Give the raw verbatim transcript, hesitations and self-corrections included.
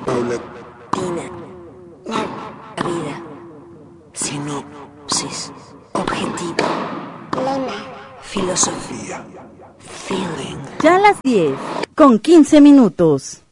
Paulatina. La vida. Sinopsis. Objetivo. Lema. Filosofía. Feeling. Ya a las diez, con quince minutos.